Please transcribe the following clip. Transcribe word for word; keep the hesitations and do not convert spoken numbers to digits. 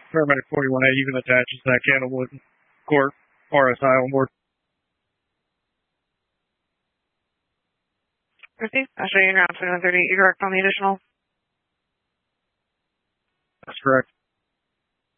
Paramedic forty-one A, you can attach to that cannibal with court R S I on board. Christy, I'll show you around twenty-one thirty. You correct on the additional? That's correct.